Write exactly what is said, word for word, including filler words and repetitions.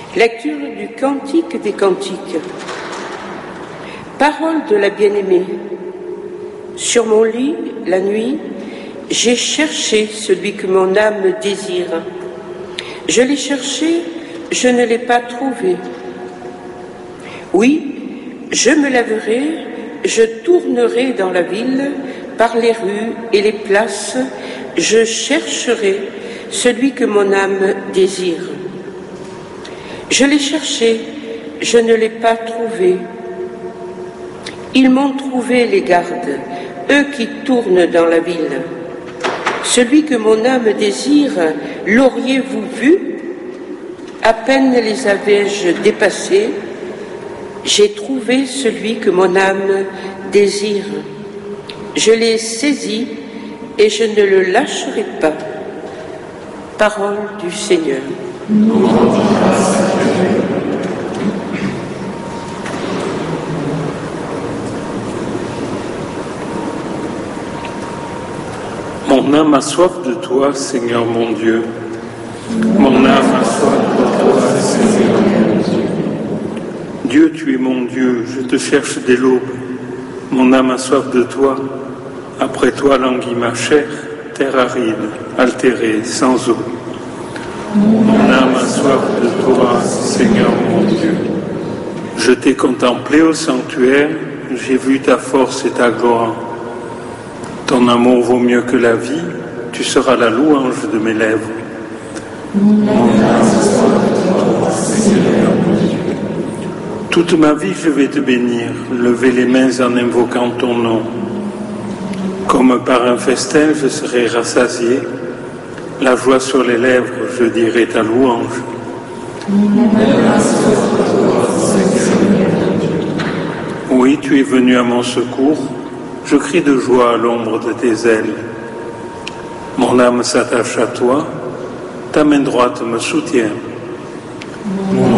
Lecture du Cantique des Cantiques. Parole de la bien-aimée. Sur mon lit, la nuit, j'ai cherché celui que mon âme désire. Je l'ai cherché, je ne l'ai pas trouvé. Oui, je me lèverai, je tournerai dans la ville, par les rues et les places, je chercherai celui que mon âme désire. Je l'ai cherché, je ne l'ai pas trouvé. Ils m'ont trouvé les gardes, eux qui tournent dans la ville. Celui que mon âme désire, l'auriez-vous vu? À peine les avais-je dépassés, j'ai trouvé celui que mon âme désire. Je l'ai saisi et je ne le lâcherai pas. Parole du Seigneur. Mon âme a soif de toi, Seigneur mon Dieu. Mon âme a soif de toi, Seigneur mon Dieu. Dieu, tu es mon Dieu, je te cherche dès l'aube. Mon âme a soif de toi. Après toi languit ma chair, terre aride, altérée, sans eau. Mon âme a soif de toi, Seigneur mon Dieu. Je t'ai contemplé au sanctuaire, j'ai vu ta force et ta gloire. Ton amour vaut mieux que la vie, tu seras la louange de mes lèvres. Mon âme a soif de toi, Seigneur mon Dieu. Toute ma vie je vais te bénir, lever les mains en invoquant ton nom. Comme par un festin je serai rassasié, la joie sur les lèvres, je dirai ta louange. Oui, tu es venu à mon secours, je crie de joie à l'ombre de tes ailes. Mon âme s'attache à toi, ta main droite me soutient. Mon